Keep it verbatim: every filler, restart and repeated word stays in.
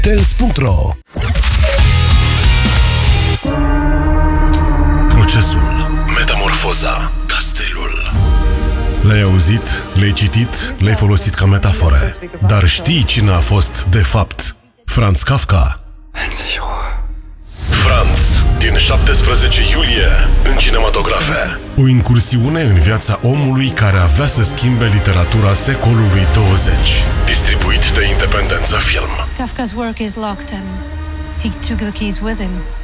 Tels punct ro. Procesul, metamorfoza, castelul. Le-ai auzit, le-ai citit, le-ai folosit ca metafore. Dar știi cine a fost, de fapt, Franz Kafka? Franz, din șaptesprezece iulie, în cinematografe. O incursiune în viața omului care avea să schimbe literatura secolului douăzeci. Distribuit de Independența Film. Kafka's work is locked and he took the keys with him.